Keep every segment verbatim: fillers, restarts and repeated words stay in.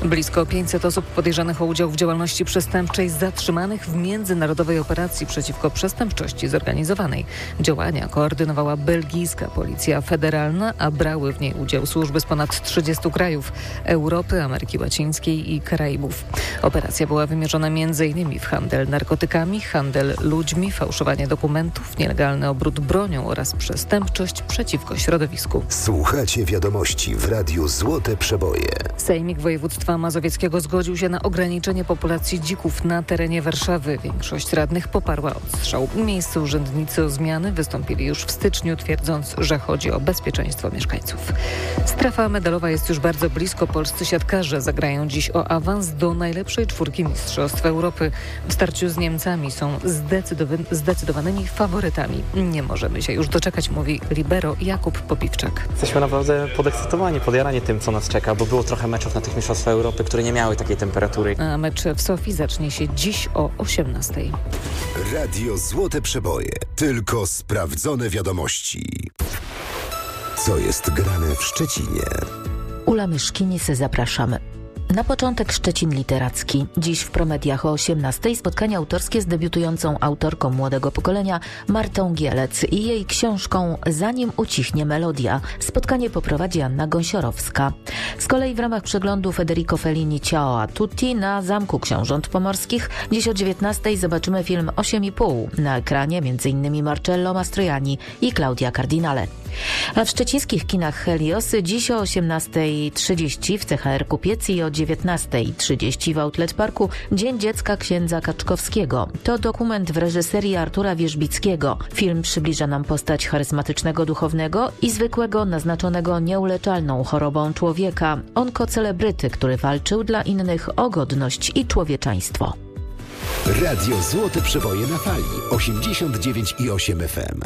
Blisko pięćset osób podejrzanych o udział w działalności przestępczej zatrzymanych w międzynarodowej operacji przeciwko przestępczości zorganizowanej. Działania koordynowała belgijska Policja Federalna, a brały w niej udział służby z ponad trzydziestu krajów Europy, Ameryki Łacińskiej i Karaibów. Operacja była wymierzona między innymi w handel narkotykami, handel ludźmi, fałszowanie dokumentów, nielegalny obrót bronią oraz przestępczość przeciwko środowisku. Słuchacie wiadomości w Radiu Złote Przeboje. Sejmik Województwa Mazowieckiego zgodził się na ograniczenie populacji dzików na terenie Warszawy. Większość radnych poparła odstrzał. Miejsce urzędnicy o zmiany wystąpili już w styczniu, twierdząc, że chodzi o bezpieczeństwo mieszkańców. Strefa medalowa jest już bardzo blisko. Polscy siatkarze zagrają dziś o awans do najlepszej czwórki Mistrzostw Europy. W starciu z Niemcami są zdecydowa- zdecydowanymi faworytami. Nie możemy się już doczekać, mówi libero Jakub Popiwczak. Jesteśmy naprawdę podekscytowani, podjarani tym, co nas czeka, bo było trochę meczów na tych Mistrzostwach Europy, które nie miały takiej temperatury. A mecz w Sofii zacznie się dziś o osiemnastej. Radio Złote Przeboje. Tylko sprawdzone wiadomości. Co jest grane w Szczecinie? Ula Myszkinis, zapraszamy. Na początek Szczecin literacki. Dziś w Promediach o osiemnastej spotkanie autorskie z debiutującą autorką młodego pokolenia Martą Gielec i jej książką Zanim ucichnie melodia. Spotkanie poprowadzi Anna Gąsiorowska. Z kolei w ramach przeglądu Federico Fellini Ciao a tutti na Zamku Książąt Pomorskich dziś o dziewiętnastej zobaczymy film osiem i pół. Na ekranie m.in. Marcello Mastroianni i Claudia Cardinale. A w szczecińskich kinach Helios dziś o osiemnastej trzydzieści w C H R Kupiec i o dziewiętnastej trzydzieści w Outlet Parku Dzień Dziecka księdza Kaczkowskiego. To dokument w reżyserii Artura Wierzbickiego. Film przybliża nam postać charyzmatycznego duchownego i zwykłego, naznaczonego nieuleczalną chorobą człowieka. Onkocelebryty, który walczył dla innych o godność i człowieczeństwo. Radio Złote Przeboje na fali osiemdziesiąt dziewięć i osiem F M.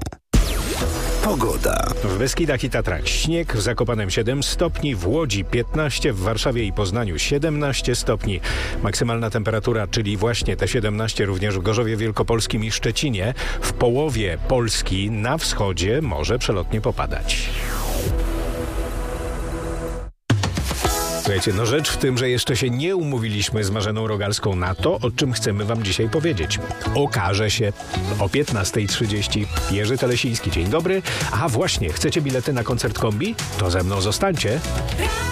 Pogoda. W Beskidach i Tatrach śnieg, w Zakopanem siedem stopni, w Łodzi piętnaście, w Warszawie i Poznaniu siedemnaście stopni. Maksymalna temperatura, czyli właśnie te siedemnaście również w Gorzowie Wielkopolskim i Szczecinie. W połowie Polski na wschodzie może przelotnie popadać. Słuchajcie, no rzecz w tym, że jeszcze się nie umówiliśmy z Marzeną Rogalską na to, o czym chcemy wam dzisiaj powiedzieć. Okaże się o piętnastej trzydzieści. Jerzy Telesiński, dzień dobry. A właśnie, chcecie bilety na koncert Kombi? To ze mną zostańcie.